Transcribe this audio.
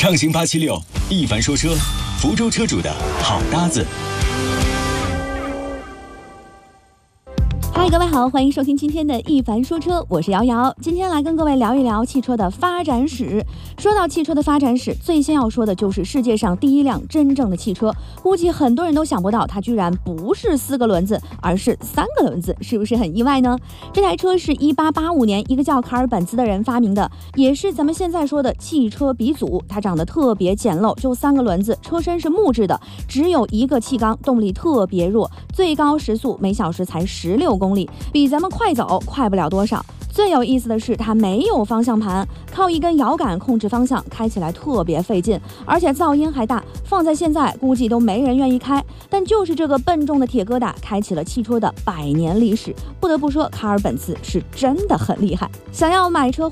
畅行876，一凡说车，福州车主的好搭子。 嗨，各位好，欢迎收听今天的一凡说车，我是瑶瑶。今天来跟各位聊一聊汽车的发展史。说到汽车的发展史，最先要说的就是世界上第一辆真正的汽车。估计很多人都想不到，它居然不是4个轮子，而是3个轮子，是不是很意外呢？这台车是1885年一个叫卡尔本茨的人发明的，也是咱们现在说的汽车鼻祖。它长得特别简陋，就3个轮子，车身是木质的，只有1个气缸，动力特别弱，最高时速每小时才16公里，比咱们快走快不了多少。最有意思的是，它没有方向盘，靠一根摇杆控制方向，开起来特别费劲，而且噪音还大，放在现在估计都没人愿意开。但就是这个笨重的铁疙瘩，开启了汽车的100年历史。不得不说，卡尔本茨是真的很厉害。想要买车